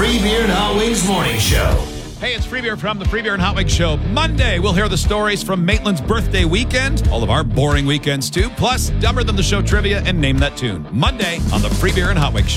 Free Beer and Hot Wings Morning Show. Hey, it's Free Beer from the Free Beer and Hot Wings Show. Monday, we'll hear the stories from Maitland's birthday weekend, all of our boring weekends too, plus Dumber Than the Show trivia and Name That Tune. Monday on the Free Beer and Hot Wings Show.